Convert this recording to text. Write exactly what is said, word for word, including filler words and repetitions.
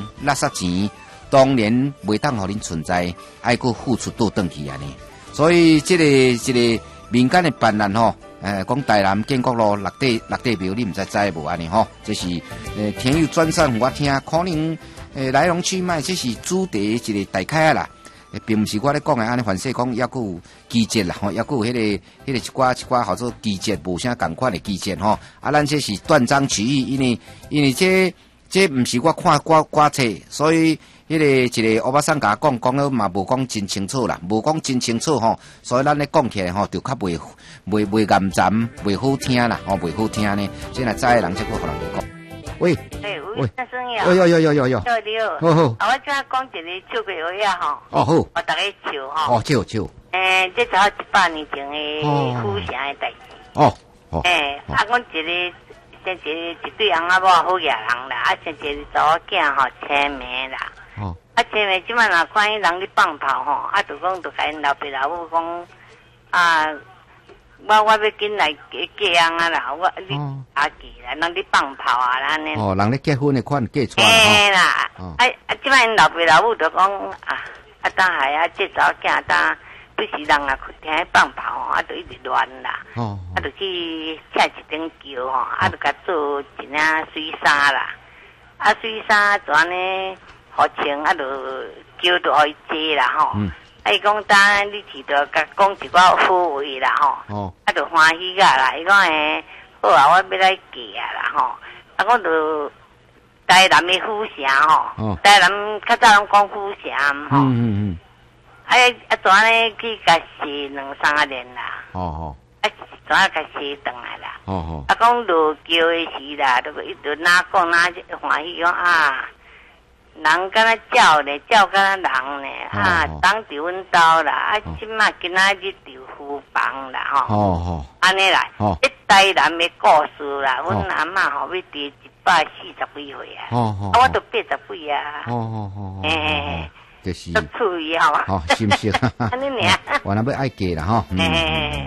垃圾钱当然袂当互恁存在，爱搁付出倒转去安尼。所以这个这个民间的办案吼，诶，讲台南建国路六地六地庙，你毋知知无安尼吼？这是诶天佑转送互我听，可能诶来龙去脉，这是主题一个大概啦。并毋是我咧讲诶，安尼凡说讲，抑佫有季节啦，吼，抑佫有迄、那个、迄、那个一寡一寡，叫做季节无啥共款诶季节吼。啊，咱这是断章取义，因为因为这这毋是我看歌歌册，所以迄、那个一个欧巴桑甲讲讲了嘛，无讲真清楚啦，无讲真清楚吼，所以咱咧讲起来吼，就较袂袂袂严赞，袂好听啦，吼，袂好听呢。即若知诶人，则佫互人哋讲。喂， 诶，吴先生呀， 有有有有有有， 对对， 好好， 啊，我即下讲一个唱歌话呀吼， 哦好， 我大家唱吼， 哦唱唱， 诶，这早一百年前诶府城诶代志， 哦哦， 诶，啊，阮一个先一个一对翁仔某好野人啦，啊，先一个查某囝吼青梅啦， 哦， 啊，青梅即摆若看伊人咧放炮吼，啊，就讲就甲因老爸老母讲啊。我我要紧来嫁嫁翁啊啦，我你阿记啦，人咧放炮啊啦呢。 哦，人咧结婚的款嫁出来嘿啦，啊啊，即摆因老爸老母就讲啊，啊当下啊，这查某囝当不是人啊，听放炮吼，啊就一直乱啦。哦。啊就去请一顶轿吼，啊就甲做一领水衫啦，啊水衫就安尼好穿，啊就轿就互伊坐啦吼。嗯。啊，伊讲当你提着甲讲一寡好话啦吼，哦，啊，就欢喜个啦。伊讲诶，好啊，我要来嫁啊啦吼。啊，我就台南的府城吼，哦，台南较早拢讲府城吼，嗯嗯嗯，啊啊，怎呢去甲洗两三年啦，哦哦，啊，怎啊甲洗转来啦，哦哦，啊，讲落桥的时啦，就一直哪讲哪欢喜讲啊。人敢若鸟咧，鸟敢若人咧，啊，当伫阮兜啦，啊，即马今仔日伫厨房啦，吼，哦哦，安尼啦，哦，一台南的故事啦，阮阿嬷吼要伫一百四十几岁啊，哦哦，啊，我都八十几啊，哦哦哦，诶，就是，都趣味吼，哦，是毋是？安尼尔，我那要爱嫁啦，吼，诶。